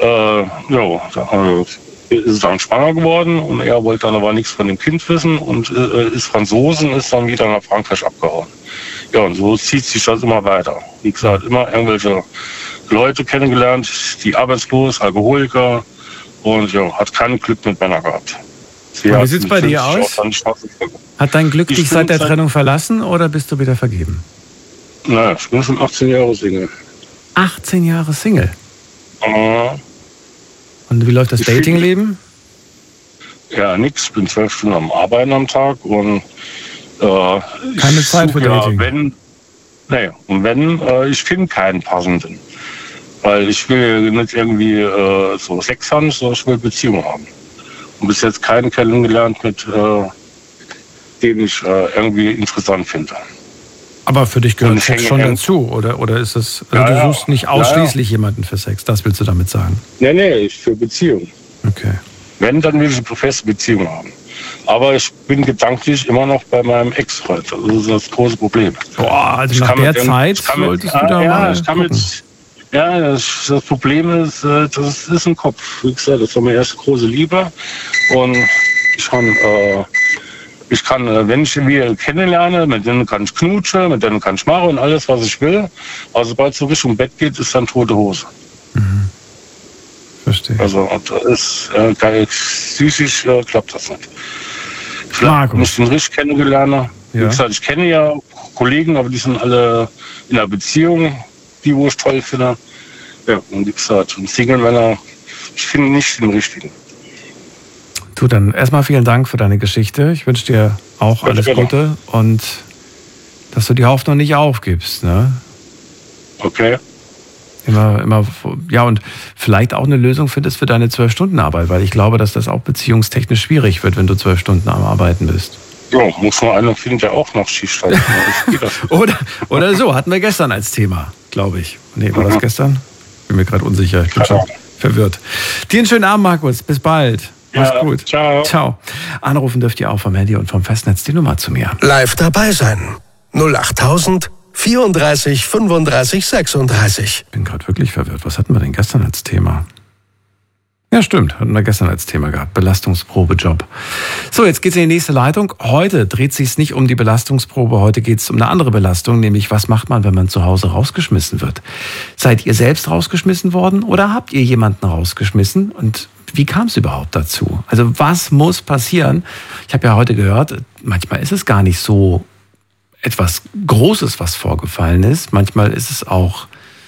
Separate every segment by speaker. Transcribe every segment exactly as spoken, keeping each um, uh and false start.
Speaker 1: Äh, ja, da, äh, ist dann schwanger geworden und er wollte dann aber nichts von dem Kind wissen und äh, ist Franzose und ist dann wieder nach Frankreich abgehauen. Ja, und so zieht sich das immer weiter. Wie gesagt, immer irgendwelche Leute kennengelernt, die arbeitslos, Alkoholiker und ja, hat kein Glück mit Männern gehabt.
Speaker 2: Sie wie sieht es bei dir aus? Hat dein Glück dich seit der Trennung verlassen oder bist du wieder vergeben?
Speaker 1: Naja, ich bin schon achtzehn Jahre Single.
Speaker 2: achtzehn Jahre Single?
Speaker 1: Ja.
Speaker 2: Und wie läuft das Datingleben?
Speaker 1: Ja, nix. Ich bin zwölf Stunden am Arbeiten am Tag und äh,
Speaker 2: keine Zeit für Dating?
Speaker 1: Ja, wenn, nee, und wenn, äh, ich finde keinen passenden. Weil ich will nicht irgendwie äh, so Sex haben, sondern ich will Beziehungen haben. Und bis jetzt keinen kennengelernt, mit äh, dem ich äh, irgendwie interessant finde.
Speaker 2: Aber für dich gehört Sex schon dazu, oder, oder ist es, also ja, du suchst nicht ausschließlich ja, ja. jemanden für Sex, das willst du damit sagen?
Speaker 1: Nee, nee, ich für Beziehungen.
Speaker 2: Okay.
Speaker 1: Wenn, dann will ich eine feste Beziehung haben. Aber ich bin gedanklich immer noch bei meinem Ex-Freund. Das ist das große Problem.
Speaker 2: Boah, also ich nach der mit, Zeit solltest mit, du da ah,
Speaker 1: ja,
Speaker 2: mal
Speaker 1: ich kann mit, ja, das, das Problem ist, das ist ein Kopf. Wie gesagt, das war meine erste große Liebe. Und ich kann... Äh, Ich kann, wenn ich die kennenlerne, mit denen kann ich knutschen, mit denen kann ich machen und alles, was ich will. Aber sobald es so Richtung Bett geht, ist dann tote Hose.
Speaker 2: Mhm. Verstehe.
Speaker 1: Also, das ist äh, geil. Psychisch äh, klappt das nicht. Ich habe mich den richtig kennengelernt. Ja. Wie gesagt, ich kenne ja Kollegen, aber die sind alle in einer Beziehung, die, wo ich toll finde. Ja, und wie gesagt, ein Single-Männer, ich finde nicht den richtigen.
Speaker 2: Du, dann erstmal vielen Dank für deine Geschichte. Ich wünsche dir auch alles Gute und dass du die Hoffnung nicht aufgibst, ne?
Speaker 1: Okay.
Speaker 2: Immer, immer, ja, und vielleicht auch eine Lösung findest für deine zwölf-Stunden-Arbeit, weil ich glaube, dass das auch beziehungstechnisch schwierig wird, wenn du zwölf Stunden am Arbeiten bist.
Speaker 1: Ja, muss man einer finden, der auch noch Schicht hat.
Speaker 2: oder, oder so, hatten wir gestern als Thema, glaube ich. Nee, war das gestern? Bin mir gerade unsicher, ich bin schon verwirrt. Dir einen schönen Abend, Markus, bis bald. Mach's ja, gut.
Speaker 1: Ciao.
Speaker 2: Ciao. Anrufen dürft ihr auch vom Handy und vom Festnetz die Nummer zu mir.
Speaker 3: Live dabei sein. null acht tausend vierunddreißig fünfunddreißig sechsunddreißig.
Speaker 2: Ich bin gerade wirklich verwirrt. Was hatten wir denn gestern als Thema? Ja, stimmt. Hatten wir gestern als Thema gehabt. Belastungsprobejob. So, jetzt geht's in die nächste Leitung. Heute dreht sich's nicht um die Belastungsprobe. Heute geht's um eine andere Belastung, nämlich was macht man, wenn man zu Hause rausgeschmissen wird? Seid ihr selbst rausgeschmissen worden oder habt ihr jemanden rausgeschmissen? Und wie kam es überhaupt dazu? Also was muss passieren? Ich habe ja heute gehört, manchmal ist es gar nicht so etwas Großes, was vorgefallen ist. Manchmal ist es auch,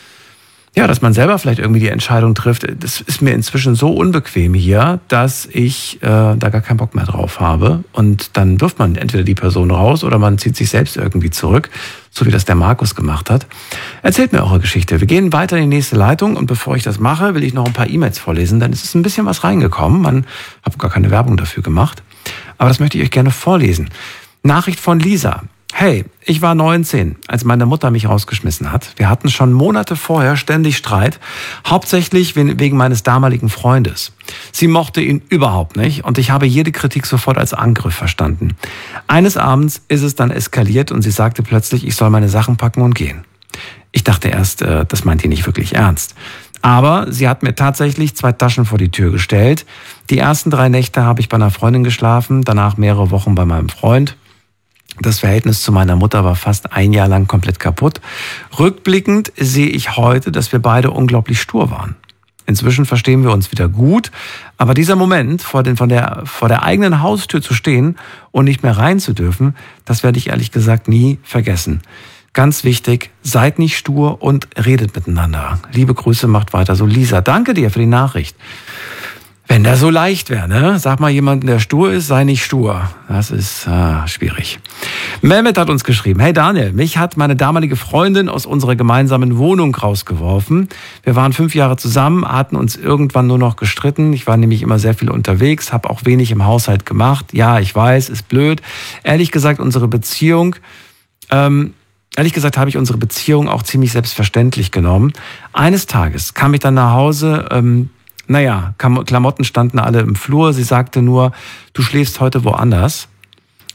Speaker 2: ja, dass man selber vielleicht irgendwie die Entscheidung trifft. Das ist mir inzwischen so unbequem hier, dass ich äh, da gar keinen Bock mehr drauf habe. Und dann wirft man entweder die Person raus oder man zieht sich selbst irgendwie zurück, so wie das der Markus gemacht hat. Erzählt mir eure Geschichte. Wir gehen weiter in die nächste Leitung und bevor ich das mache, will ich noch ein paar E-Mails vorlesen, denn es ist ein bisschen was reingekommen. Man habe gar keine Werbung dafür gemacht, aber das möchte ich euch gerne vorlesen. Nachricht von Lisa. Hey, ich war neunzehn, als meine Mutter mich rausgeschmissen hat. Wir hatten schon Monate vorher ständig Streit, hauptsächlich wegen meines damaligen Freundes. Sie mochte ihn überhaupt nicht und ich habe jede Kritik sofort als Angriff verstanden. Eines Abends ist es dann eskaliert und sie sagte plötzlich, ich soll meine Sachen packen und gehen. Ich dachte erst, das meint ihr nicht wirklich ernst. Aber sie hat mir tatsächlich zwei Taschen vor die Tür gestellt. Die ersten drei Nächte habe ich bei einer Freundin geschlafen, danach mehrere Wochen bei meinem Freund. Das Verhältnis zu meiner Mutter war fast ein Jahr lang komplett kaputt. Rückblickend sehe ich heute, dass wir beide unglaublich stur waren. Inzwischen verstehen wir uns wieder gut, aber dieser Moment, vor, den, von der, vor der eigenen Haustür zu stehen und nicht mehr rein zu dürfen, das werde ich ehrlich gesagt nie vergessen. Ganz wichtig, seid nicht stur und redet miteinander. Liebe Grüße, macht weiter so. Lisa, danke dir für die Nachricht. Wenn das so leicht wäre, ne? Sag mal jemanden, der stur ist, sei nicht stur. Das ist ah, schwierig. Mehmet hat uns geschrieben, hey Daniel, mich hat meine damalige Freundin aus unserer gemeinsamen Wohnung rausgeworfen. Wir waren fünf Jahre zusammen, hatten uns irgendwann nur noch gestritten. Ich war nämlich immer sehr viel unterwegs, habe auch wenig im Haushalt gemacht. Ja, ich weiß, ist blöd. Ehrlich gesagt, unsere Beziehung... Ähm, Ehrlich gesagt habe ich unsere Beziehung auch ziemlich selbstverständlich genommen. Eines Tages kam ich dann nach Hause... Ähm, Naja, Klamotten standen alle im Flur. Sie sagte nur, du schläfst heute woanders.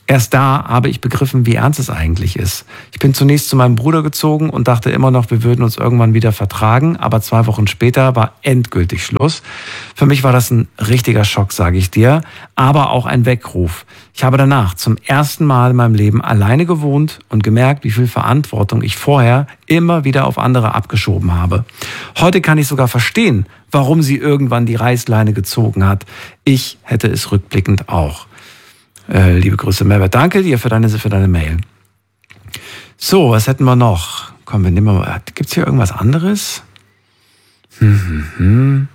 Speaker 2: Erst da habe ich begriffen, wie ernst es eigentlich ist. Ich bin zunächst zu meinem Bruder gezogen und dachte immer noch, wir würden uns irgendwann wieder vertragen. Aber zwei Wochen später war endgültig Schluss. Für mich war das ein richtiger Schock, sage ich dir. Aber auch ein Weckruf. Ich habe danach zum ersten Mal in meinem Leben alleine gewohnt und gemerkt, wie viel Verantwortung ich vorher immer wieder auf andere abgeschoben habe. Heute kann ich sogar verstehen, warum sie irgendwann die Reißleine gezogen hat. Ich hätte es rückblickend auch. Äh, liebe Grüße, Merbert. Danke dir für deine, für deine Mail. So, was hätten wir noch? Komm, wir nehmen mal. Gibt's hier irgendwas anderes? Hm, hm, hm.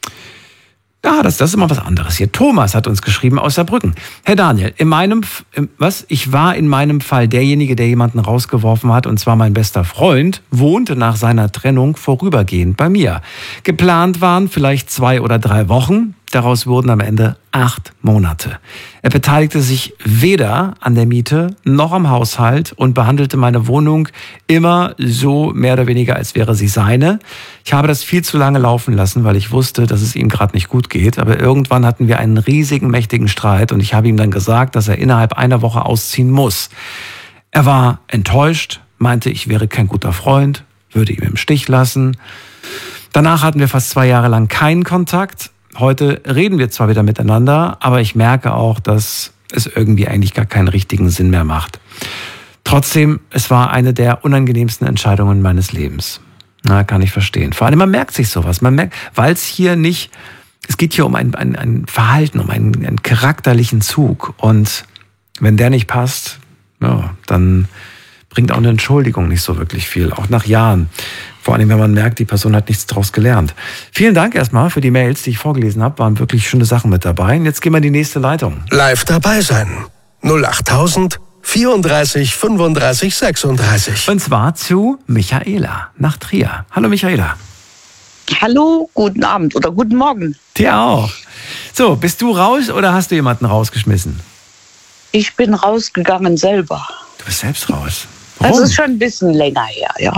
Speaker 2: Ah, das, das ist immer was anderes hier. Thomas hat uns geschrieben aus Saarbrücken. Herr Daniel, in meinem, was? Ich war in meinem Fall derjenige, der jemanden rausgeworfen hat, und zwar mein bester Freund, wohnte nach seiner Trennung vorübergehend bei mir. Geplant waren vielleicht zwei oder drei Wochen. Daraus wurden am Ende acht Monate. Er beteiligte sich weder an der Miete noch am Haushalt und behandelte meine Wohnung immer so mehr oder weniger, als wäre sie seine. Ich habe das viel zu lange laufen lassen, weil ich wusste, dass es ihm gerade nicht gut geht. Aber irgendwann hatten wir einen riesigen, mächtigen Streit und ich habe ihm dann gesagt, dass er innerhalb einer Woche ausziehen muss. Er war enttäuscht, meinte, ich wäre kein guter Freund, würde ihn im Stich lassen. Danach hatten wir fast zwei Jahre lang keinen Kontakt. Heute reden wir zwar wieder miteinander, aber ich merke auch, dass es irgendwie eigentlich gar keinen richtigen Sinn mehr macht. Trotzdem, es war eine der unangenehmsten Entscheidungen meines Lebens. Na, kann ich verstehen. Vor allem, man merkt sich sowas. Man merkt, weil es hier nicht, es geht hier um ein, ein, ein Verhalten, um einen, einen charakterlichen Zug. Und wenn der nicht passt, ja, dann bringt auch eine Entschuldigung nicht so wirklich viel, auch nach Jahren. Vor allem, wenn man merkt, die Person hat nichts daraus gelernt. Vielen Dank erstmal für die Mails, die ich vorgelesen habe. Waren wirklich schöne Sachen mit dabei. Und jetzt gehen wir in die nächste Leitung.
Speaker 3: Live dabei sein. null achttausend vierunddreißig fünfunddreißig sechsunddreißig.
Speaker 2: Und zwar zu Michaela nach Trier. Hallo Michaela.
Speaker 4: Hallo, guten Abend oder guten Morgen.
Speaker 2: Dir auch. So, bist du raus oder hast du jemanden rausgeschmissen?
Speaker 4: Ich bin rausgegangen selber.
Speaker 2: Du bist selbst raus. Warum?
Speaker 4: Also ist schon ein bisschen länger her, ja.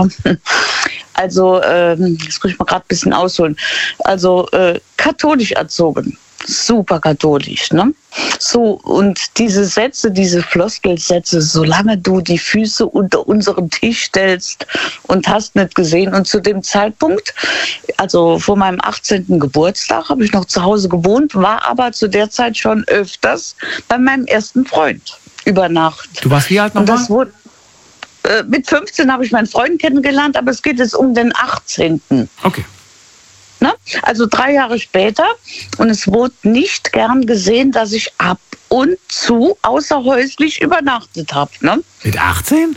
Speaker 4: Also, ähm, jetzt muss ich mal gerade ein bisschen ausholen. Also, äh, katholisch erzogen. Super katholisch, ne? So, und diese Sätze, diese Floskelsätze, solange du die Füße unter unseren Tisch stellst und hast nicht gesehen. Und zu dem Zeitpunkt, also vor meinem achtzehnten Geburtstag, habe ich noch zu Hause gewohnt, war aber zu der Zeit schon öfters bei meinem ersten Freund über Nacht.
Speaker 2: Du warst wie alt nochmal?
Speaker 4: Und das wurde, äh, mit fünfzehn habe ich meinen Freund kennengelernt, aber es geht jetzt um den achtzehnten
Speaker 2: Okay.
Speaker 4: Ne? Also drei Jahre später, und es wurde nicht gern gesehen, dass ich ab und zu außerhäuslich übernachtet habe. Ne?
Speaker 2: Mit achtzehn?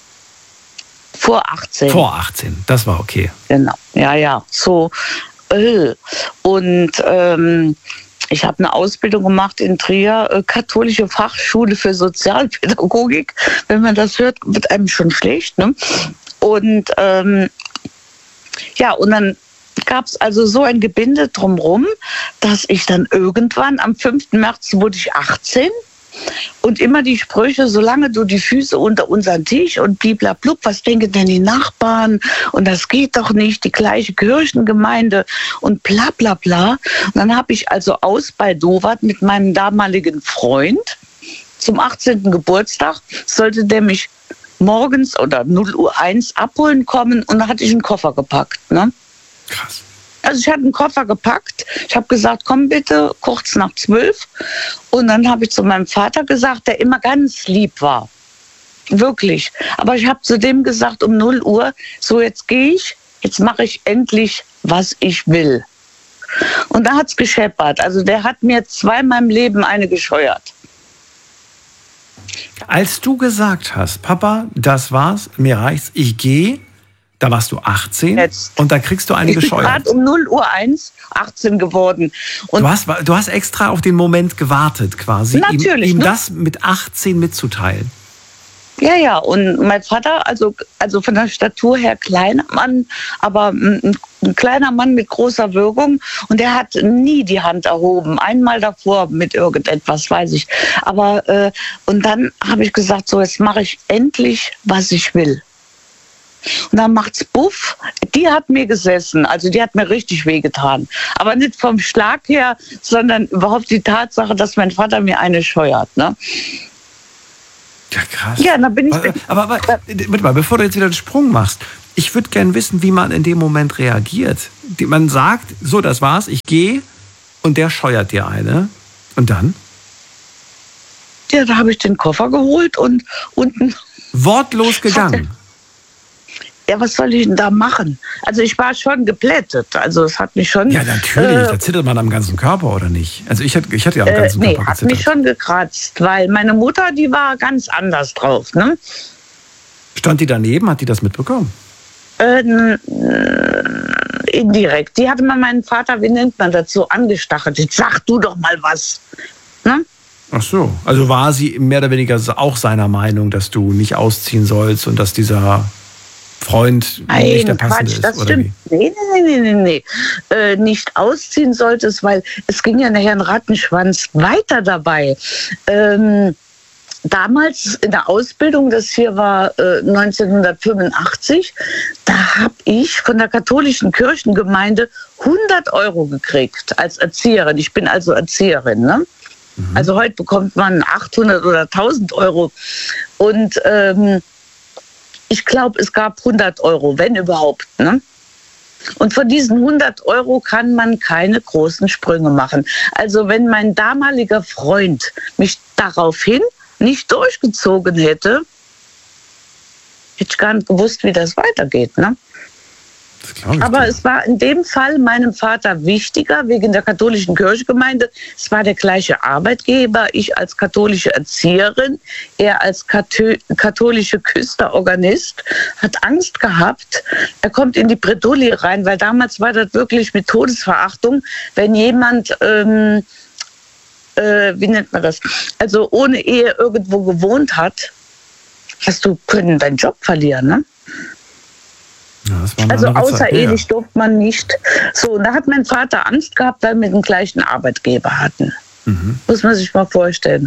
Speaker 4: Vor achtzehn.
Speaker 2: Vor achtzehn, das war okay.
Speaker 4: Genau, ja, ja, so. Äh. Und ähm, ich habe eine Ausbildung gemacht in Trier, äh, katholische Fachschule für Sozialpädagogik. Wenn man das hört, wird einem schon schlecht. Ne? Und ähm, ja, und dann gab es also so ein Gebinde drumherum, dass ich dann irgendwann am fünften März wurde ich achtzehn und immer die Sprüche, solange du die Füße unter unseren Tisch und bliblablub, was denken denn die Nachbarn und das geht doch nicht, die gleiche Kirchengemeinde und bla bla bla. Und dann habe ich also aus bei Dowat mit meinem damaligen Freund zum achtzehnten Geburtstag, sollte der mich morgens oder null Uhr eins abholen kommen und da hatte ich einen Koffer gepackt, ne?
Speaker 2: Krass.
Speaker 4: Also ich hatte einen Koffer gepackt. Ich habe gesagt, komm bitte, kurz nach zwölf. Und dann habe ich zu meinem Vater gesagt, der immer ganz lieb war. Wirklich. Aber ich habe zu dem gesagt, um null Uhr, so jetzt gehe ich, jetzt mache ich endlich, was ich will. Und da hat es gescheppert. Also der hat mir zweimal im Leben eine gescheuert.
Speaker 2: Als du gesagt hast, Papa, das war's, mir reicht's, ich gehe, da warst du achtzehn
Speaker 4: Jetzt.
Speaker 2: Und da kriegst du eine
Speaker 4: Ich bin
Speaker 2: gescheuert.
Speaker 4: gerade um null Uhr eins achtzehn geworden. Und
Speaker 2: Du hast, du hast extra auf den Moment gewartet, quasi,
Speaker 4: Natürlich,
Speaker 2: ihm, ihm
Speaker 4: ne?
Speaker 2: das mit achtzehn mitzuteilen.
Speaker 4: ja, ja, und mein Vater, also, also von der Statur her kleiner Mann, aber ein, ein kleiner Mann mit großer Wirkung. Und der hat nie die Hand erhoben. Einmal davor mit irgendetwas, weiß ich. Aber, äh, und dann habe ich gesagt, so, jetzt mache ich endlich, was ich will. Und dann macht's Buff. Die hat mir gesessen, also die hat mir richtig wehgetan. Aber nicht vom Schlag her, sondern überhaupt die Tatsache, dass mein Vater mir eine scheuert. Ne?
Speaker 2: Ja, krass.
Speaker 4: Ja, da bin ich.
Speaker 2: Aber, aber, aber warte mal, bevor du jetzt wieder den Sprung machst, ich würde gerne wissen, wie man in dem Moment reagiert. Die, man sagt, so, das war's, ich gehe und der scheuert dir eine. Und dann?
Speaker 4: Ja, da habe ich den Koffer geholt und unten.
Speaker 2: Wortlos gegangen.
Speaker 4: Ja, was soll ich denn da machen? Also ich war schon geplättet. Also es hat mich schon...
Speaker 2: Ja, natürlich.
Speaker 4: Äh,
Speaker 2: da zittert man am ganzen Körper, oder nicht? Also ich hatte, ich hatte ja am ganzen
Speaker 4: äh, nee,
Speaker 2: Körper
Speaker 4: hat
Speaker 2: gezittert.
Speaker 4: mich schon gekratzt, weil meine Mutter, die war ganz anders drauf. Ne?
Speaker 2: Stand die daneben? Hat die das mitbekommen?
Speaker 4: Äh, indirekt. Die hatte mal meinen Vater, wie nennt man das, so angestachelt. Jetzt sag du doch mal was. Ne?
Speaker 2: Ach so. Also war sie mehr oder weniger auch seiner Meinung, dass du nicht ausziehen sollst und dass dieser Freund
Speaker 4: Nein,
Speaker 2: nicht der passende
Speaker 4: Quatsch,
Speaker 2: ist,
Speaker 4: das
Speaker 2: oder
Speaker 4: stimmt.
Speaker 2: wie?
Speaker 4: Nee, nee, nee, nee, nee. Äh, nicht ausziehen solltest, weil es ging ja nachher ein Rattenschwanz weiter dabei. Ähm, damals in der Ausbildung, das hier war äh, neunzehnhundertfünfundachtzig, da habe ich von der katholischen Kirchengemeinde hundert Euro gekriegt als Erzieherin. Ich bin also Erzieherin, ne? Mhm. Also heute bekommt man achthundert oder tausend Euro. Und ähm, ich glaube, es gab hundert Euro, wenn überhaupt. Ne? Und von diesen hundert Euro kann man keine großen Sprünge machen. Also wenn mein damaliger Freund mich daraufhin nicht durchgezogen hätte, hätte ich gar nicht gewusst, wie das weitergeht. Ne?
Speaker 2: Das
Speaker 4: Aber
Speaker 2: dir.
Speaker 4: Es war in dem Fall meinem Vater wichtiger, wegen der katholischen Kirchengemeinde. Es war der gleiche Arbeitgeber, ich als katholische Erzieherin, er als Kathö- katholische Küsterorganist, hat Angst gehabt. Er kommt in die Bredouille rein, weil damals war das wirklich mit Todesverachtung, wenn jemand, ähm, äh, wie nennt man das, also ohne Ehe irgendwo gewohnt hat, hast du können deinen Job verlieren, ne?
Speaker 2: Ja, das war eine
Speaker 4: also
Speaker 2: andere Zeit.
Speaker 4: außerehelich
Speaker 2: Ja.
Speaker 4: durfte man nicht. So, und da hat mein Vater Angst gehabt, weil wir den gleichen Arbeitgeber hatten.
Speaker 2: Mhm.
Speaker 4: Muss man sich mal vorstellen.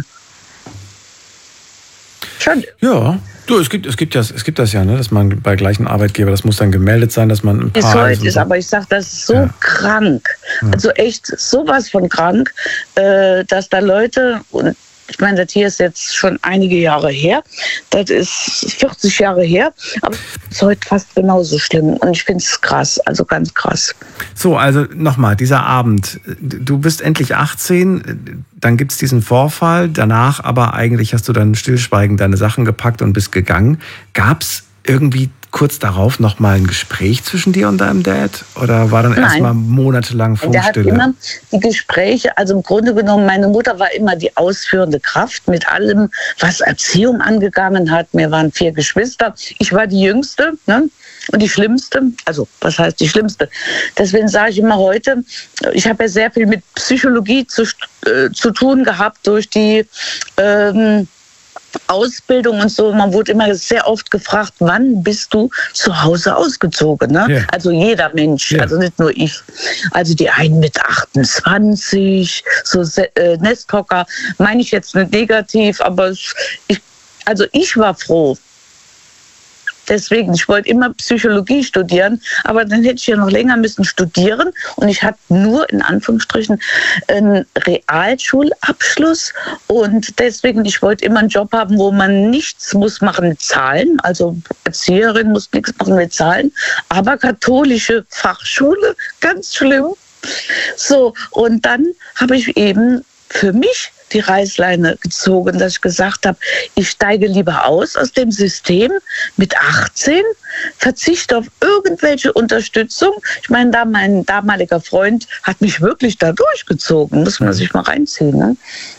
Speaker 4: Schon.
Speaker 2: Ja, du, es gibt, es gibt das, es gibt das ja, ne, dass man bei gleichen Arbeitgeber, das muss dann gemeldet sein, dass man ein
Speaker 4: Bis
Speaker 2: Paar
Speaker 4: heute
Speaker 2: und
Speaker 4: ist,
Speaker 2: so.
Speaker 4: aber ich sage, das ist so
Speaker 2: Ja.
Speaker 4: krank.
Speaker 2: Ja.
Speaker 4: Also echt sowas von krank, äh, dass da Leute, und ich meine, das hier ist jetzt schon einige Jahre her, das ist vierzig Jahre her, aber es ist heute fast genauso schlimm und ich finde es krass, also ganz krass.
Speaker 2: So, also nochmal, dieser Abend, du bist endlich achtzehn, dann gibt's diesen Vorfall, danach aber eigentlich hast du dann stillschweigend deine Sachen gepackt und bist gegangen. Gab's irgendwie kurz darauf nochmal ein Gespräch zwischen dir und deinem Dad? Oder war dann erstmal monatelang
Speaker 4: Der hat
Speaker 2: Funkstille?
Speaker 4: immer die Gespräche, also im Grunde genommen, meine Mutter war immer die ausführende Kraft mit allem, was Erziehung angegangen hat. Wir waren vier Geschwister. Ich war die Jüngste, ne? Und die Schlimmste. Also, was heißt die Schlimmste? Deswegen sage ich immer heute, ich habe ja sehr viel mit Psychologie zu, äh, zu tun gehabt durch die ähm, Ausbildung und so. Man wurde immer sehr oft gefragt, wann bist du zu Hause ausgezogen? Ne?
Speaker 2: Yeah.
Speaker 4: Also jeder Mensch,
Speaker 2: Yeah.
Speaker 4: also nicht nur ich. Also die einen mit achtundzwanzig, so äh, Nesthocker, meine ich jetzt nicht negativ, aber ich, also ich war froh. Deswegen, ich wollte immer Psychologie studieren, aber dann hätte ich ja noch länger müssen studieren und ich hatte nur in Anführungsstrichen einen Realschulabschluss und deswegen, ich wollte immer einen Job haben, wo man nichts muss machen mit Zahlen, also Erzieherin muss nichts machen mit Zahlen, aber katholische Fachschule, ganz schlimm. So, und dann habe ich eben für mich die Reißleine gezogen, dass ich gesagt habe, ich steige lieber aus aus dem System mit achtzehn, verzichte auf irgendwelche Unterstützung. Ich meine, da mein damaliger Freund hat mich wirklich da durchgezogen, muss man sich mal reinziehen. Ne?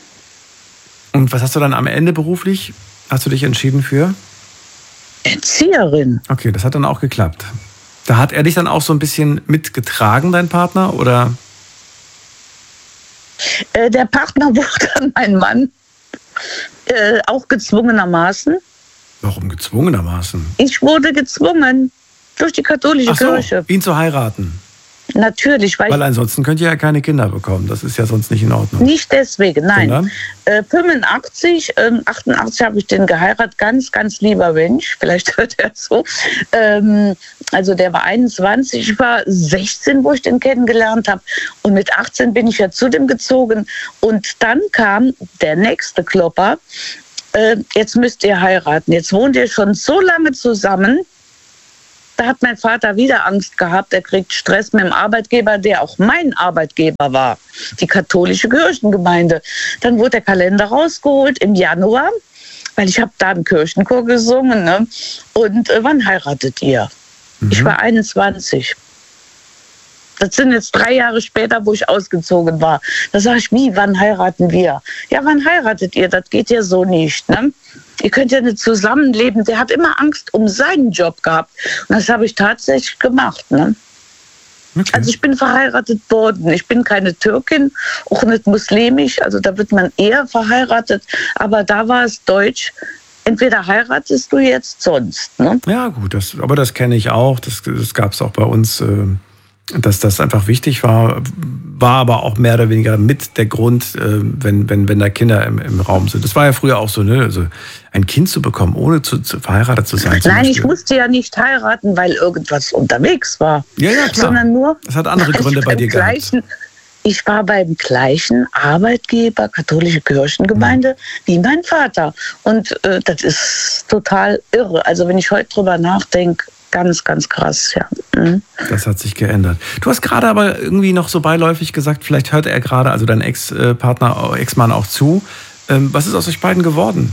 Speaker 2: Und was hast du dann am Ende beruflich? Hast du dich entschieden für?
Speaker 4: Erzieherin.
Speaker 2: Okay, das hat dann auch geklappt. Da hat er dich dann auch so ein bisschen mitgetragen, dein Partner, oder?
Speaker 4: Äh, der Partner wurde dann mein Mann, äh, auch gezwungenermaßen.
Speaker 2: Warum gezwungenermaßen?
Speaker 4: Ich wurde gezwungen durch die katholische
Speaker 2: Ach so,
Speaker 4: Kirche.
Speaker 2: ihn zu heiraten.
Speaker 4: Natürlich, weil,
Speaker 2: Weil ansonsten könnt ihr ja keine Kinder bekommen. Das ist ja sonst nicht in Ordnung.
Speaker 4: nicht deswegen, nein.
Speaker 2: Sondern?
Speaker 4: Äh, fünfundachtzig, ähm, achtundachtzig habe ich den geheiratet, ganz, ganz lieber Mensch, vielleicht hört er so. Ähm, also der war einundzwanzig, ich war sechzehn, wo ich den kennengelernt habe. Und mit achtzehn bin ich ja zu dem gezogen. Und dann kam der nächste Klopper. äh, jetzt müsst ihr heiraten. Jetzt wohnt ihr schon so lange zusammen. Da hat mein Vater wieder Angst gehabt, er kriegt Stress mit dem Arbeitgeber, der auch mein Arbeitgeber war, die katholische Kirchengemeinde. Dann wurde der Kalender rausgeholt im Januar, weil ich habe da im Kirchenchor gesungen. Ne? Und äh, wann heiratet ihr? Mhm. Ich war einundzwanzig. Das sind jetzt drei Jahre später, wo ich ausgezogen war. Da sage ich, wie, wann heiraten wir? Ja, wann heiratet ihr? Das geht ja so nicht. Ne? Ihr könnt ja nicht zusammenleben. Der hat immer Angst um seinen Job gehabt. Und das habe ich tatsächlich gemacht. Ne? Okay. Also ich bin verheiratet worden. Ich bin keine Türkin, auch nicht muslimisch. Also da wird man eher verheiratet. Aber da war es deutsch. Entweder heiratest du jetzt, sonst. Ne?
Speaker 2: Ja gut, das, aber das kenne ich auch. Das, das gab es auch bei uns. Äh Dass das einfach wichtig war, war aber auch mehr oder weniger mit der Grund, wenn, wenn, wenn da Kinder im, im Raum sind. Das war ja früher auch so, ne? Also ein Kind zu bekommen, ohne zu, zu verheiratet zu sein.
Speaker 4: Nein, ich musste ja nicht heiraten, weil irgendwas unterwegs war.
Speaker 2: Ja, ja, klar.
Speaker 4: Sondern nur,
Speaker 2: das hat andere Gründe bei dir gehabt.
Speaker 4: Ich war beim gleichen Arbeitgeber, katholische Kirchengemeinde, mhm. wie mein Vater. Und äh, das ist total irre. Also wenn ich heute drüber nachdenke, ganz, ganz krass, ja. Mhm.
Speaker 2: Das hat sich geändert. Du hast gerade aber irgendwie noch so beiläufig gesagt, vielleicht hört er gerade, also dein Ex-Partner, Ex-Mann auch zu. Was ist aus euch beiden geworden?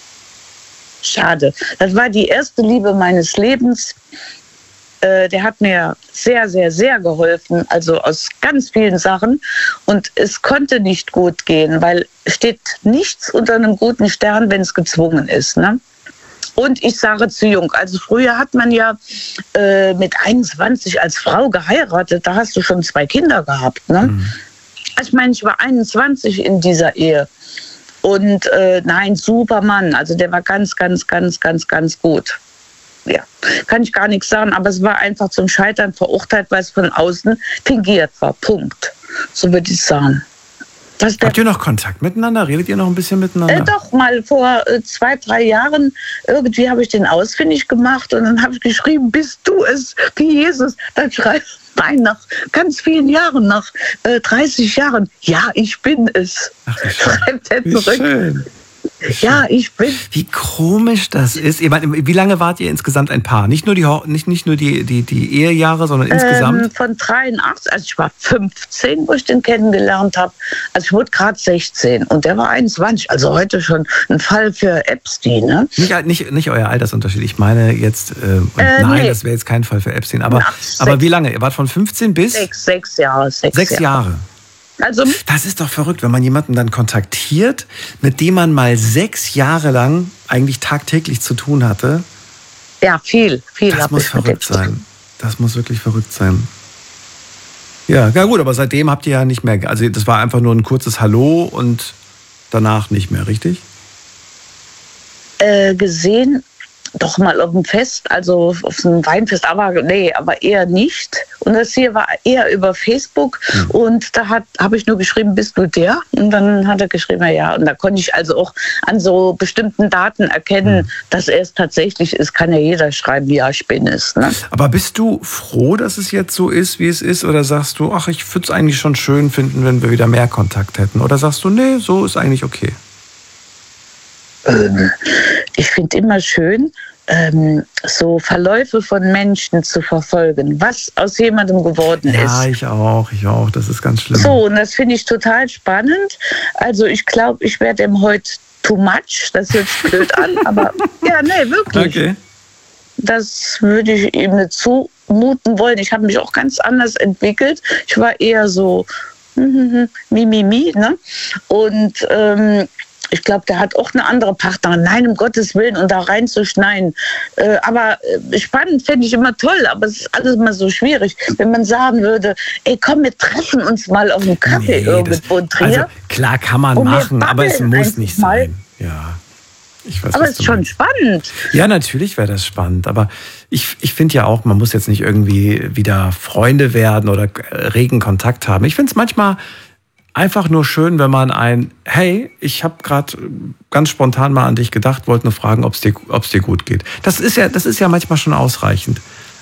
Speaker 4: Schade. Das war die erste Liebe meines Lebens. Der hat mir sehr, sehr, sehr geholfen, also aus ganz vielen Sachen. Und es konnte nicht gut gehen, weil es steht nichts unter einem guten Stern, wenn es gezwungen ist, ne? Und ich sage zu jung. Also früher hat man ja äh, mit einundzwanzig als Frau geheiratet. Da hast du schon zwei Kinder gehabt. Ne? Mhm. Ich meine, ich war einundzwanzig in dieser Ehe. Und äh, nein, super Mann. Also der war ganz, ganz, ganz, ganz, ganz gut. Ja, kann ich gar nichts sagen. Aber es war einfach zum Scheitern verurteilt, weil es von außen fingiert war. Punkt. So würde ich sagen.
Speaker 2: Habt ihr noch Kontakt miteinander? Redet ihr noch ein bisschen miteinander?
Speaker 4: Äh, doch, mal vor äh, zwei, drei Jahren irgendwie habe ich den ausfindig gemacht und dann habe ich geschrieben, bist du es, wie Jesus? Dann schreibt nein, nach ganz vielen Jahren, nach äh, dreißig Jahren, ja, ich bin es.
Speaker 2: Ach,
Speaker 4: schreibt er zurück.
Speaker 2: Schön.
Speaker 4: Ja, ich bin.
Speaker 2: Wie komisch das ist. Ich meine, wie lange wart ihr insgesamt ein Paar? Nicht nur die, nicht, nicht nur die, die, die Ehejahre, sondern
Speaker 4: ähm,
Speaker 2: insgesamt?
Speaker 4: Von dreiundachtzig, also ich war fünfzehn, wo ich den kennengelernt habe. Also ich wurde gerade sechzehn und der war einundzwanzig. Also heute schon ein Fall für Epstein. Ne?
Speaker 2: Nicht, nicht, nicht euer Altersunterschied. Ich meine jetzt, äh, äh, nein, nee. Das wäre jetzt kein Fall für Epstein. Aber, Ach, aber wie lange? Ihr wart von fünfzehn bis?
Speaker 4: Sechs, sechs Jahre. Sechs,
Speaker 2: sechs Jahre. Jahre.
Speaker 4: Also,
Speaker 2: das ist doch verrückt, wenn man jemanden dann kontaktiert, mit dem man mal sechs Jahre lang eigentlich tagtäglich zu tun hatte.
Speaker 4: Ja, viel, viel.
Speaker 2: Das muss verrückt sein. Das muss wirklich verrückt sein. Ja, na gut, aber seitdem habt ihr ja nicht mehr, also das war einfach nur ein kurzes Hallo und danach nicht mehr, richtig?
Speaker 4: Äh, gesehen, doch mal auf dem Fest, also auf einem Weinfest, aber nee, aber eher nicht. Und das hier war eher über Facebook. Mhm. Und da habe ich nur geschrieben, bist du der? Und dann hat er geschrieben, ja. Und da konnte ich also auch an so bestimmten Daten erkennen, mhm. dass er es tatsächlich ist. Kann ja jeder schreiben, ja, ich bin es. Ne?
Speaker 2: Aber bist du froh, dass es jetzt so ist, wie es ist? Oder sagst du, ach, ich würde es eigentlich schon schön finden, wenn wir wieder mehr Kontakt hätten? Oder sagst du, nee, so ist eigentlich okay?
Speaker 4: Ähm, ich finde immer schön, ähm, so Verläufe von Menschen zu verfolgen, was aus jemandem geworden ist.
Speaker 2: Ja, ich auch, ich auch. Das ist ganz schlimm.
Speaker 4: So, und das finde ich total spannend. Also ich glaube, ich werde ihm heute too much. Das hört sich blöd an, aber ja, nee, wirklich.
Speaker 2: Okay.
Speaker 4: Das würde ich ihm nicht zumuten wollen. Ich habe mich auch ganz anders entwickelt. Ich war eher so mi, mi, mi, ne? Und ähm, ich glaube, der hat auch eine andere Partnerin. Nein, um Gottes Willen, und da reinzuschneiden. Äh, aber äh, spannend fände ich immer toll, aber es ist alles mal so schwierig. Wenn man sagen würde, ey, komm, wir treffen uns mal auf einen Kaffee nee, irgendwo in Trier.
Speaker 2: Also klar kann man machen, aber es muss nicht sein. Ja, ich weiß,
Speaker 4: aber es ist schon meinst. Spannend.
Speaker 2: Ja, natürlich wäre das spannend. Aber ich, ich finde ja auch, man muss jetzt nicht irgendwie wieder Freunde werden oder regen Kontakt haben. Ich finde es manchmal einfach nur schön, wenn man ein, hey, ich habe gerade ganz spontan mal an dich gedacht, wollte nur fragen, ob es dir, ob's dir gut geht. Das ist ja, das ist ja manchmal schon ausreichend.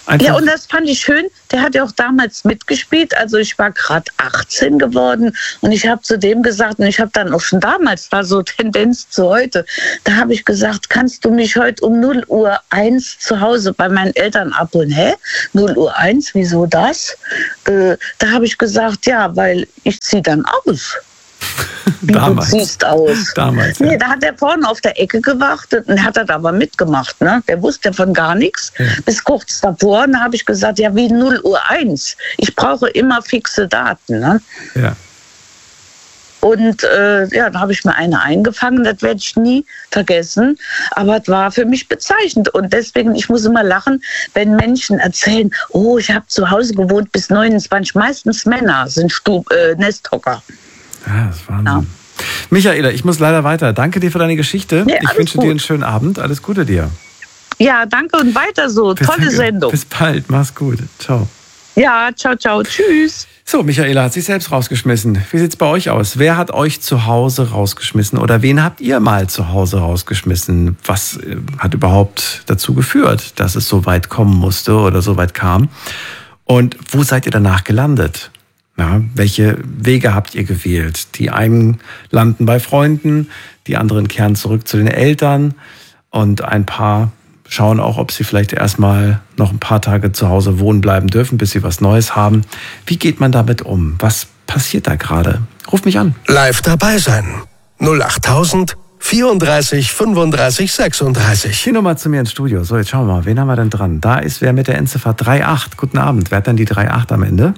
Speaker 2: Einfach
Speaker 4: ja, und das fand ich schön. Der hat ja auch damals mitgespielt. Also ich war gerade achtzehn geworden und ich habe zu dem gesagt, und ich habe dann auch schon damals, war so Tendenz zu heute, da habe ich gesagt, kannst du mich heute um null Uhr eins zu Hause bei meinen Eltern abholen? Hä? null Uhr eins, wieso das? Äh, da habe ich gesagt, ja, weil ich ziehe dann aus. Wie
Speaker 2: damals.
Speaker 4: du siehst aus.
Speaker 2: Damals,
Speaker 4: nee,
Speaker 2: ja.
Speaker 4: da hat er vorne auf der Ecke gewartet und hat das aber mitgemacht. Ne? Der wusste von gar nichts.
Speaker 2: Ja.
Speaker 4: Bis kurz davor, da habe ich gesagt, ja, wie null Uhr eins. Ich brauche immer fixe Daten. Ne?
Speaker 2: Ja.
Speaker 4: Und äh, ja, da habe ich mir eine eingefangen, das werde ich nie vergessen. Aber es war für mich bezeichnend. Und deswegen, ich muss immer lachen, wenn Menschen erzählen, oh, ich habe zu Hause gewohnt bis neunundzwanzig. Meistens Männer sind Stub, äh, Nesthocker.
Speaker 2: Ja, das ist Wahnsinn.
Speaker 4: Ja.
Speaker 2: Michaela, ich muss leider weiter. Danke dir für deine Geschichte.
Speaker 4: Ja,
Speaker 2: ich wünsche
Speaker 4: gut.
Speaker 2: dir einen schönen Abend. Alles Gute dir.
Speaker 4: Ja, danke und weiter so.
Speaker 2: Bis
Speaker 4: Tolle
Speaker 2: danke.
Speaker 4: Sendung.
Speaker 2: Bis bald. Mach's gut. Ciao.
Speaker 4: Ja, ciao, ciao. Tschüss.
Speaker 2: So, Michaela hat sich selbst rausgeschmissen. Wie sieht's bei euch aus? Wer hat euch zu Hause rausgeschmissen oder wen habt ihr mal zu Hause rausgeschmissen? Was äh, hat überhaupt dazu geführt, dass es so weit kommen musste oder so weit kam? Und wo seid ihr danach gelandet? Ja, welche Wege habt ihr gewählt? Die einen landen bei Freunden, die anderen kehren zurück zu den Eltern und ein paar schauen auch, ob sie vielleicht erstmal noch ein paar Tage zu Hause wohnen bleiben dürfen, bis sie was Neues haben. Wie geht man damit um? Was passiert da gerade? Ruf mich an.
Speaker 3: Live dabei sein. null achttausend vierunddreißig fünfunddreißig sechsunddreißig.
Speaker 2: Die Nummer zu mir ins Studio. So, jetzt schauen wir mal, wen haben wir denn dran? Da ist wer mit der Endziffer drei acht. Guten Abend. Wer hat denn die drei acht am Ende?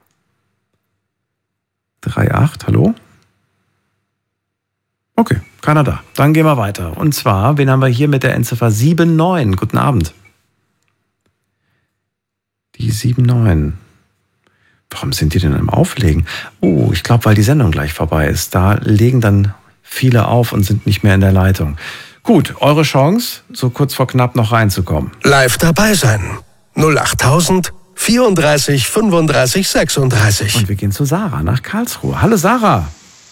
Speaker 2: drei acht, hallo? Okay, keiner da. Dann gehen wir weiter. Und zwar, wen haben wir hier mit der Endziffer sieben neun? Guten Abend. Die sieben neun. Warum sind die denn am Auflegen? Oh, ich glaube, weil die Sendung gleich vorbei ist. Da legen dann viele auf und sind nicht mehr in der Leitung. Gut, eure Chance, so kurz vor knapp noch reinzukommen.
Speaker 3: Live dabei sein. null achttausend vierunddreißig fünfunddreißig sechsunddreißig.
Speaker 2: Und wir gehen zu Sarah nach Karlsruhe. Hallo Sarah.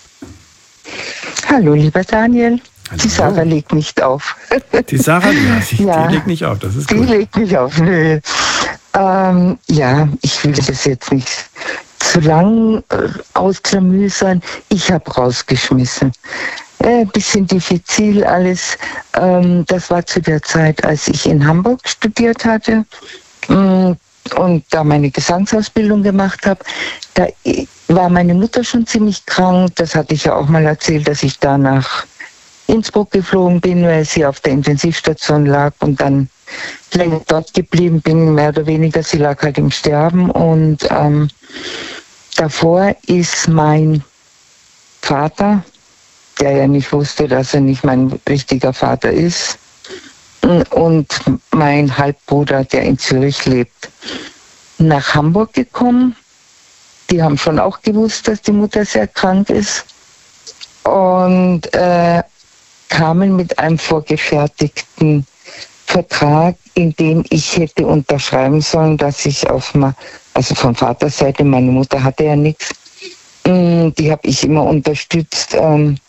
Speaker 5: Hallo, lieber Daniel.
Speaker 2: Hallo.
Speaker 5: Die Sarah legt nicht auf.
Speaker 2: Die Sarah, ja, die,
Speaker 5: Ja.
Speaker 2: die legt nicht auf, das ist
Speaker 5: Die
Speaker 2: gut.
Speaker 5: legt nicht auf, nö. Ähm, ja, ich will das jetzt nicht zu lang äh, ausklamüsern. Ich habe rausgeschmissen. Ein äh, bisschen diffizil alles. Ähm, das war zu der Zeit, als ich in Hamburg studiert hatte. Mm, und da meine Gesangsausbildung gemacht habe. Da war meine Mutter schon ziemlich krank. Das hatte ich ja auch mal erzählt, dass ich da nach Innsbruck geflogen bin, weil sie auf der Intensivstation lag und dann länger dort geblieben bin, mehr oder weniger. Sie lag halt im Sterben und ähm, davor ist mein Vater, der ja nicht wusste, dass er nicht mein richtiger Vater ist, und mein Halbbruder, der in Zürich lebt, nach Hamburg gekommen. Die haben schon auch gewusst, dass die Mutter sehr krank ist und äh, kamen mit einem vorgefertigten Vertrag, in dem ich hätte unterschreiben sollen, dass ich auf mal, also von Vaterseite, meine Mutter hatte ja nichts, die habe ich immer unterstützt, ähm,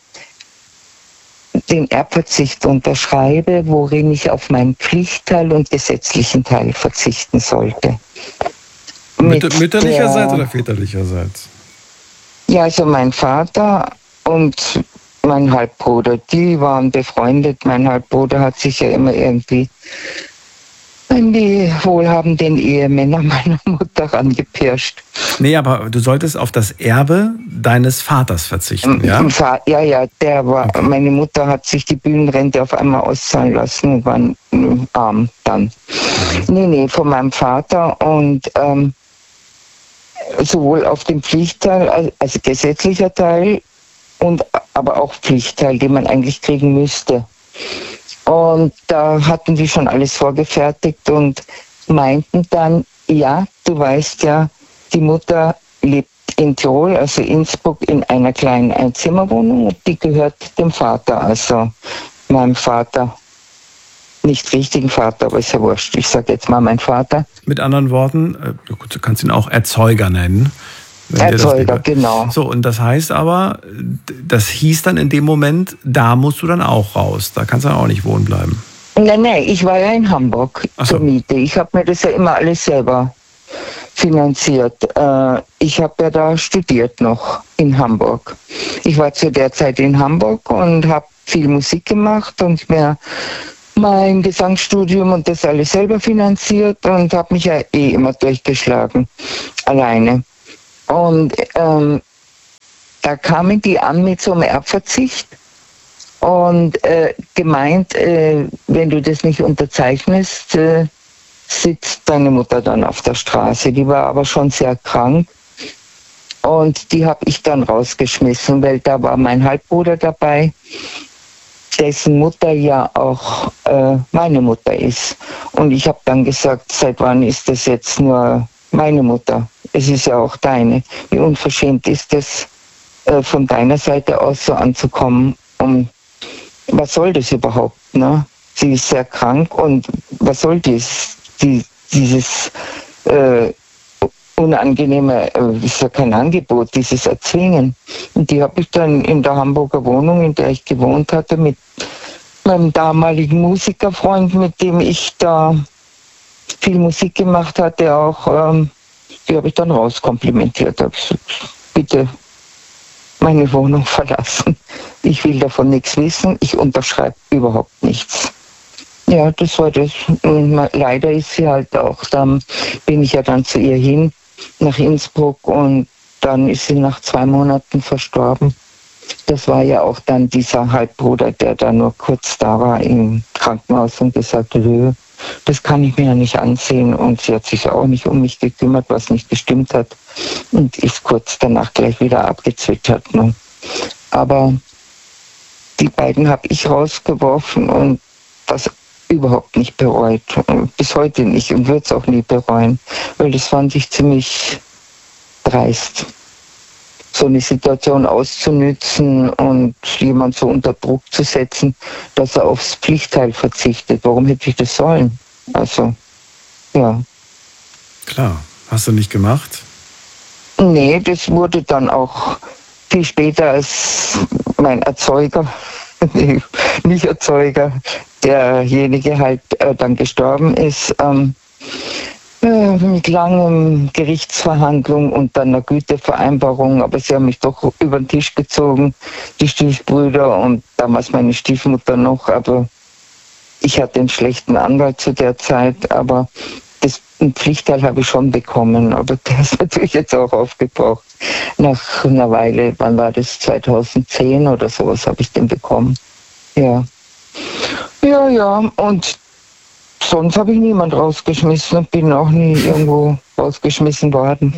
Speaker 5: den Erbverzicht unterschreibe, worin ich auf meinen Pflichtteil und gesetzlichen Teil verzichten sollte.
Speaker 2: Mütter, mütterlicherseits
Speaker 5: der,
Speaker 2: oder väterlicherseits?
Speaker 5: Ja, also mein Vater und mein Halbbruder, die waren befreundet. Mein Halbbruder hat sich ja immer irgendwie an die wohlhabenden Ehemänner meiner Mutter rangepirscht.
Speaker 2: Nee, aber du solltest auf das Erbe deines Vaters verzichten, ja?
Speaker 5: Ja, ja, der war, okay. Meine Mutter hat sich die Bühnenrente auf einmal auszahlen lassen und war arm dann. Mhm. Nee, nee, von meinem Vater und ähm, sowohl auf dem Pflichtteil, also gesetzlicher Teil, und aber auch Pflichtteil, den man eigentlich kriegen müsste. Und da hatten die schon alles vorgefertigt und meinten dann, ja, du weißt ja, die Mutter lebt in Tirol, also Innsbruck, in einer kleinen Einzimmerwohnung und die gehört dem Vater, also meinem Vater. Nicht richtigen Vater, aber ist ja wurscht. Ich sage jetzt mal mein Vater.
Speaker 2: Mit anderen Worten, du kannst ihn auch Erzeuger nennen.
Speaker 5: Erzeuger, genau.
Speaker 2: So, und das heißt aber, das hieß dann in dem Moment, da musst du dann auch raus. Da kannst du dann auch nicht wohnen bleiben.
Speaker 5: Nein, nein, ich war ja in Hamburg
Speaker 2: Ach so.
Speaker 5: zur Miete. Ich habe mir das ja immer alles selber finanziert. Äh, ich habe ja da studiert noch in Hamburg. Ich war zu der Zeit in Hamburg und habe viel Musik gemacht und mir mein Gesangsstudium und das alles selber finanziert und habe mich ja eh immer durchgeschlagen, alleine. Und ähm, da kamen die an mit so einem Erbverzicht und äh, gemeint, äh, wenn du das nicht unterzeichnest, äh, sitzt deine Mutter dann auf der Straße. Die war aber schon sehr krank und die habe ich dann rausgeschmissen, weil da war mein Halbbruder dabei, dessen Mutter ja auch äh, meine Mutter ist. Und ich habe dann gesagt, seit wann ist das jetzt nur meine Mutter? Es ist ja auch deine. Wie unverschämt ist es, äh, von deiner Seite aus so anzukommen? Um, was soll das überhaupt? Ne? Sie ist sehr krank und was soll das? Die, dieses äh, unangenehme, äh, ist ja kein Angebot, dieses Erzwingen. Und die habe ich dann in der Hamburger Wohnung, in der ich gewohnt hatte, mit meinem damaligen Musikerfreund, mit dem ich da viel Musik gemacht hatte, auch, ähm, die habe ich dann rauskomplimentiert. Habe gesagt, bitte meine Wohnung verlassen. Ich will davon nichts wissen, ich unterschreibe überhaupt nichts. Ja, das war das. Und leider ist sie halt auch, dann bin ich ja dann zu ihr hin, nach Innsbruck, und dann ist sie nach zwei Monaten verstorben. Das war ja auch dann dieser Halbbruder, der da nur kurz da war im Krankenhaus und gesagt hat, das kann ich mir ja nicht ansehen. Und sie hat sich auch nicht um mich gekümmert, was nicht gestimmt hat. Und ist kurz danach gleich wieder abgezwittert. Ne? Aber die beiden habe ich rausgeworfen und das überhaupt nicht bereut. Bis heute nicht und würde es auch nie bereuen. Weil das fand ich ziemlich dreist, so eine Situation auszunützen und jemand so unter Druck zu setzen, dass er aufs Pflichtteil verzichtet. Warum hätte ich das sollen? Also, ja.
Speaker 2: Klar, hast du nicht gemacht?
Speaker 5: Nee, das wurde dann auch viel später, als mein Erzeuger, nee, nicht Erzeuger, derjenige halt äh, dann gestorben ist, ähm, äh, mit langen Gerichtsverhandlungen und dann einer Gütevereinbarung, aber sie haben mich doch über den Tisch gezogen, die Stiefbrüder und damals meine Stiefmutter noch, aber ich hatte einen schlechten Anwalt zu der Zeit, aber das, einen Pflichtteil habe ich schon bekommen, aber der ist natürlich jetzt auch aufgebraucht. Nach einer Weile, wann war das, zweitausendzehn oder sowas, habe ich den bekommen. Ja. Ja, ja, und sonst habe ich niemand rausgeschmissen und bin auch nie irgendwo rausgeschmissen worden.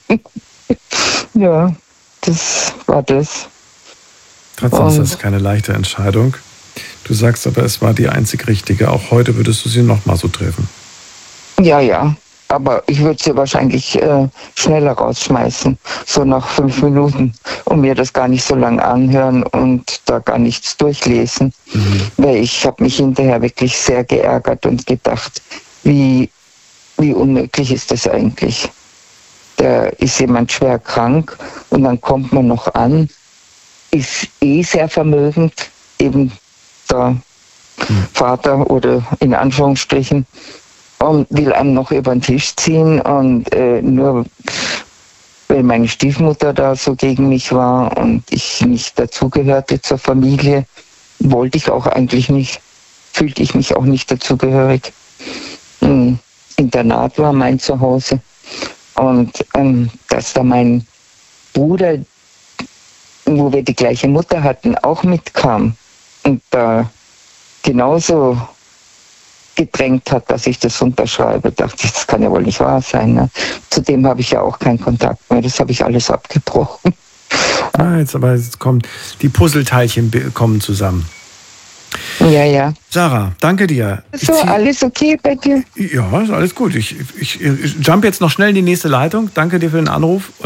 Speaker 5: Ja, das war das.
Speaker 2: Trotzdem ist das keine leichte Entscheidung. Du sagst aber, es war die einzig richtige. Auch heute würdest du sie nochmal so treffen.
Speaker 5: Ja, ja. Aber ich würde sie wahrscheinlich äh, schneller rausschmeißen, so nach fünf Minuten, und mir das gar nicht so lange anhören und da gar nichts durchlesen. Mhm. Weil ich habe mich hinterher wirklich sehr geärgert und gedacht, wie, wie unmöglich ist das eigentlich? Da ist jemand schwer krank und dann kommt man noch an, ist eh sehr vermögend, eben der mhm. Vater oder in Anführungsstrichen, und will einem noch über den Tisch ziehen, und äh, nur weil meine Stiefmutter da so gegen mich war und ich nicht dazugehörte zur Familie, wollte ich auch eigentlich nicht, fühlte ich mich auch nicht dazugehörig. Ein Internat war mein Zuhause, und ähm, dass da mein Bruder, wo wir die gleiche Mutter hatten, auch mitkam und da genauso gedrängt hat, dass ich das unterschreibe, dachte ich, das kann ja wohl nicht wahr sein. Ne? Zudem habe ich ja auch keinen Kontakt mehr, das habe ich alles abgebrochen.
Speaker 2: Ah, jetzt aber jetzt kommt, die Puzzleteilchen kommen zusammen.
Speaker 5: Ja, ja.
Speaker 2: Sarah, danke dir.
Speaker 5: So, alles okay bei dir?
Speaker 2: Ja, ist alles gut. Ich, ich, ich jump jetzt noch schnell in die nächste Leitung. Danke dir für den Anruf und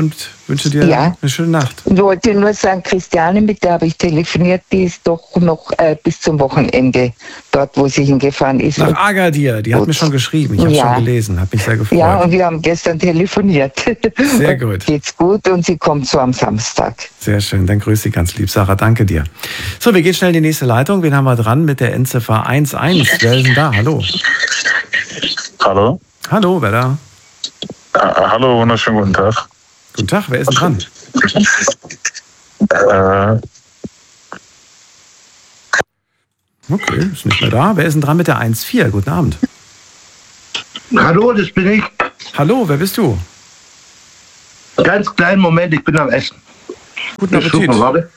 Speaker 2: wünsche dir
Speaker 5: Ja.
Speaker 2: eine schöne Nacht.
Speaker 5: Ich wollte nur sagen, Christiane, mit der habe ich telefoniert, die ist doch noch äh, bis zum Wochenende dort, wo sie hingefahren ist.
Speaker 2: Nach
Speaker 5: Und,
Speaker 2: Agadir, die hat
Speaker 5: Gut.
Speaker 2: mir schon geschrieben. Ich habe
Speaker 5: Ja.
Speaker 2: schon gelesen, habe mich sehr gefreut.
Speaker 5: ja, und wir haben gestern telefoniert.
Speaker 2: Sehr gut.
Speaker 5: Geht's gut und sie kommt so am Samstag.
Speaker 2: Sehr schön, dann grüß Sie ganz lieb. Sarah, danke dir. So, wir gehen schnell in die nächste Leitung. Wen haben wir dran mit der Endziffer eins eins? Wer ist denn da? Hallo.
Speaker 6: Hallo.
Speaker 2: Hallo, wer da?
Speaker 6: Ah, hallo, wunderschönen guten Tag.
Speaker 2: Guten Tag, wer ist denn
Speaker 6: Äh,
Speaker 2: dran? Okay, ist nicht mehr da. Wer ist denn dran mit der eins vier? Guten Abend.
Speaker 7: Hallo, das bin ich.
Speaker 2: Hallo, wer bist du?
Speaker 7: Ganz kleinen Moment, ich bin am Essen.
Speaker 2: Guten
Speaker 7: Ich suche
Speaker 2: Appetit.
Speaker 7: mal, warte.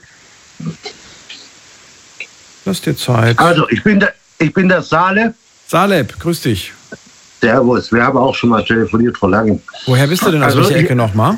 Speaker 2: Lass dir Zeit.
Speaker 7: Also, ich bin der, ich bin der Saleh.
Speaker 2: Saleb, grüß dich.
Speaker 7: Servus, wir haben auch schon mal telefoniert vor langem.
Speaker 2: Woher bist du denn? Aus
Speaker 7: Also,
Speaker 2: welcher
Speaker 7: ich-
Speaker 2: Ecke nochmal?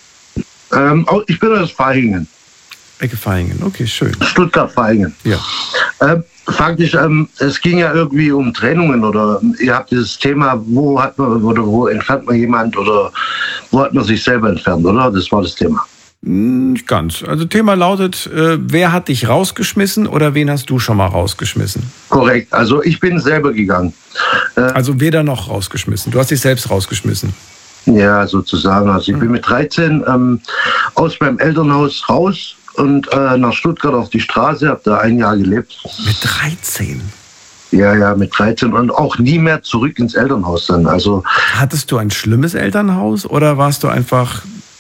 Speaker 7: Ähm, oh, ich bin aus Vaihingen,
Speaker 2: Ecke Vaihingen. Okay, schön.
Speaker 7: Stuttgart-Vaihingen.
Speaker 2: Ja.
Speaker 7: Ähm, faktisch, ähm, es ging ja irgendwie um Trennungen oder ihr habt dieses Thema, wo hat man oder wo entfernt man jemand oder wo hat man sich selber entfernt, oder? Das war das Thema.
Speaker 2: Nicht ganz. Also Thema lautet, äh, wer hat dich rausgeschmissen oder wen hast du schon mal rausgeschmissen?
Speaker 7: Korrekt, also ich bin selber gegangen. Äh,
Speaker 2: Also weder noch rausgeschmissen. Du hast dich selbst rausgeschmissen.
Speaker 7: Ja, sozusagen. Also ich bin mit dreizehn ähm, aus meinem Elternhaus raus und äh, nach Stuttgart auf die Straße, habe da ein Jahr gelebt.
Speaker 2: Mit dreizehn?
Speaker 7: Ja, ja, mit dreizehn und auch nie mehr zurück ins Elternhaus dann. Also
Speaker 2: Hattest du ein schlimmes Elternhaus oder warst du einfach,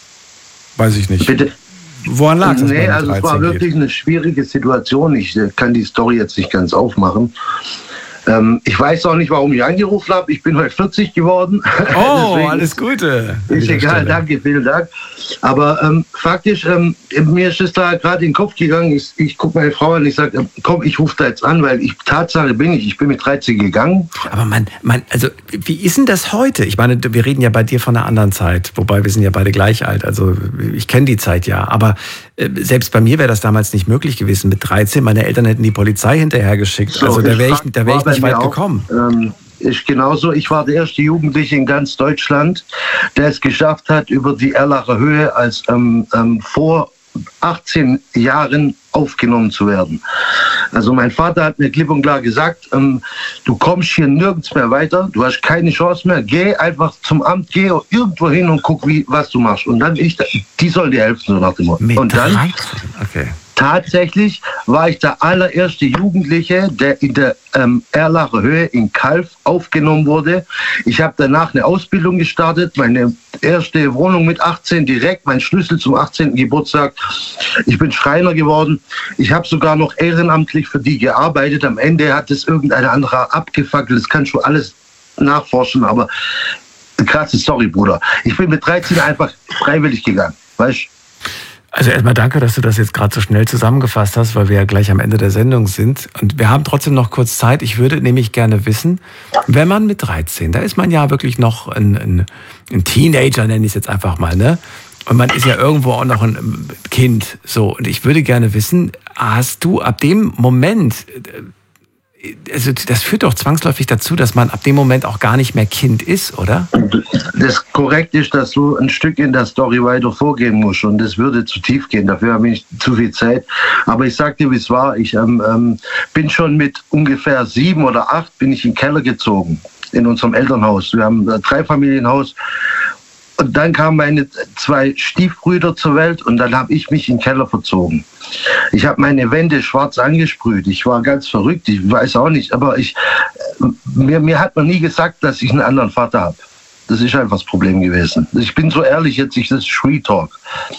Speaker 2: weiß ich nicht.
Speaker 7: bitte.
Speaker 2: Woran lag es, dass
Speaker 7: Nee,
Speaker 2: man mit
Speaker 7: also es war
Speaker 2: dreizehn geht?
Speaker 7: wirklich eine schwierige Situation. Ich äh, kann die Story jetzt nicht ganz aufmachen. Ähm, ich weiß auch nicht, warum ich angerufen habe. Ich bin heute vierzig geworden.
Speaker 2: Oh,
Speaker 7: Deswegen
Speaker 2: alles Gute. an
Speaker 7: Ist
Speaker 2: dieser
Speaker 7: egal,
Speaker 2: Stelle.
Speaker 7: danke, vielen Dank. Aber ähm, faktisch, ähm, mir ist es da gerade in den Kopf gegangen. Ich, ich gucke meine Frau an und ich sage, komm, ich rufe da jetzt an, weil ich Tatsache bin ich. Ich bin mit dreizehn gegangen.
Speaker 2: Aber man, man, also wie ist denn das heute? Ich meine, wir reden ja bei dir von einer anderen Zeit, wobei wir sind ja beide gleich alt. Also ich kenne die Zeit ja, aber äh, selbst bei mir wäre das damals nicht möglich gewesen. Mit dreizehn, meine Eltern hätten die Polizei hinterhergeschickt.
Speaker 7: So,
Speaker 2: also da wäre ich,
Speaker 7: frag-
Speaker 2: da wär
Speaker 7: war
Speaker 2: ich
Speaker 7: bei
Speaker 2: nicht
Speaker 7: mir
Speaker 2: weit
Speaker 7: auch,
Speaker 2: gekommen.
Speaker 7: Ähm, ist genauso. Ich war der erste Jugendliche in ganz Deutschland, der es geschafft hat, über die Erlacher Höhe als ähm, ähm, vor achtzehn Jahren aufgenommen zu werden. Also mein Vater hat mir klipp und klar gesagt, ähm, du kommst hier nirgends mehr weiter, du hast keine Chance mehr, geh einfach zum Amt, geh irgendwo hin und guck, wie, was du machst. Und dann ich, die sollen dir helfen, so nach dem Motto.
Speaker 2: Mit
Speaker 7: Und dann
Speaker 2: dreizehn? Okay.
Speaker 7: tatsächlich war ich der allererste Jugendliche, der in der ähm, Erlacher Höhe in Calw aufgenommen wurde. Ich habe danach eine Ausbildung gestartet, meine erste Wohnung mit achtzehn, direkt mein Schlüssel zum achtzehnten Geburtstag. Ich bin Schreiner geworden. Ich habe sogar noch ehrenamtlich für die gearbeitet. Am Ende hat es irgendein anderer abgefackelt. Das kannst du alles nachforschen, aber eine krasse Story, Bruder. Ich bin mit dreizehn einfach freiwillig gegangen, weißt du?
Speaker 2: Also erstmal danke, dass du das jetzt gerade so schnell zusammengefasst hast, weil wir ja gleich am Ende der Sendung sind. Und wir haben trotzdem noch kurz Zeit. Ich würde nämlich gerne wissen, wenn man mit dreizehn, da ist man ja wirklich noch ein, ein, ein Teenager, nenne ich es jetzt einfach mal, ne? Und man ist ja irgendwo auch noch ein Kind. So, und ich würde gerne wissen, hast du ab dem Moment, also das führt doch zwangsläufig dazu, dass man ab dem Moment auch gar nicht mehr Kind ist, oder?
Speaker 7: Das korrekt ist, dass du ein Stück in der Story weiter vorgehen musst und das würde zu tief gehen, dafür habe ich zu viel Zeit. Aber ich sag dir, wie es war, ich ähm, ähm, bin schon mit ungefähr sieben oder acht bin ich in den Keller gezogen, in unserem Elternhaus. Wir haben ein Dreifamilienhaus und dann kamen meine zwei Stiefbrüder zur Welt und dann habe ich mich in den Keller verzogen. Ich habe meine Wände schwarz angesprüht. Ich war ganz verrückt, ich weiß auch nicht, aber ich, mir, mir hat man nie gesagt, dass ich einen anderen Vater habe. Das ist einfach das Problem gewesen. Ich bin so ehrlich jetzt, ich, das ist Street Talk.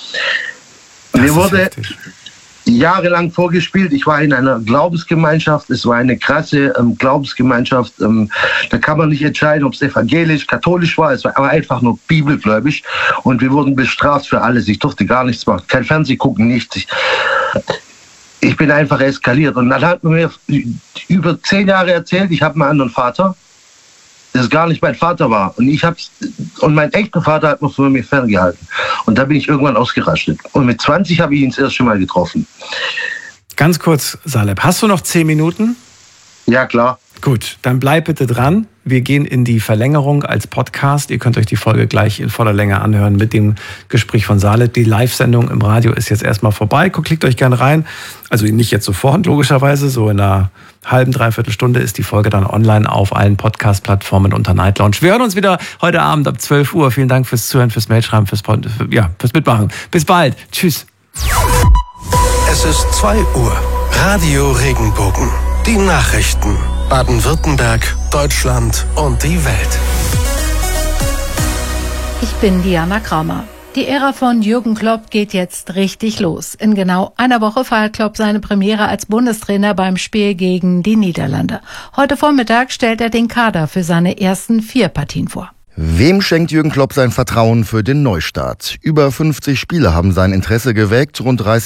Speaker 2: Das
Speaker 7: Mir
Speaker 2: ist
Speaker 7: wurde
Speaker 2: heftig.
Speaker 7: jahrelang vorgespielt, ich war in einer Glaubensgemeinschaft, es war eine krasse ähm, Glaubensgemeinschaft, ähm, da kann man nicht entscheiden, ob es evangelisch, katholisch war, es war aber einfach nur bibelgläubig und wir wurden bestraft für alles, ich durfte gar nichts machen, kein Fernsehen gucken, nichts. Ich, ich bin einfach eskaliert und dann hat man mir über zehn Jahre erzählt, ich habe einen anderen Vater, das gar nicht mein Vater war und ich hab's, und mein echter Vater hat mich von mir ferngehalten und da bin ich irgendwann ausgerastet und mit zwanzig habe ich ihn das erste Mal getroffen.
Speaker 2: Ganz kurz, Saleb, hast du noch zehn Minuten?
Speaker 7: Ja, klar.
Speaker 2: Gut, dann bleibt bitte dran. Wir gehen in die Verlängerung als Podcast. Ihr könnt euch die Folge gleich in voller Länge anhören mit dem Gespräch von Saleh. Die Live-Sendung im Radio ist jetzt erstmal vorbei. Klickt euch gerne rein. Also nicht jetzt sofort, logischerweise. So in einer halben, dreiviertel Stunde ist die Folge dann online auf allen Podcast-Plattformen unter Night Lounge. Wir hören uns wieder heute Abend ab zwölf Uhr. Vielen Dank fürs Zuhören, fürs Mailschreiben, fürs, ja, fürs Mitmachen. Bis bald. Tschüss.
Speaker 3: Es ist zwei Uhr. Radio Regenbogen. Die Nachrichten. Baden-Württemberg, Deutschland und die Welt.
Speaker 8: Ich bin Diana Kramer. Die Ära von Jürgen Klopp geht jetzt richtig los. In genau einer Woche feiert Klopp seine Premiere als Bundestrainer beim Spiel gegen die Niederlande. Heute Vormittag stellt er den Kader für seine ersten vier Partien vor.
Speaker 9: Wem schenkt Jürgen Klopp sein Vertrauen für den Neustart? Über fünfzig Spieler haben sein Interesse geweckt, rund dreißig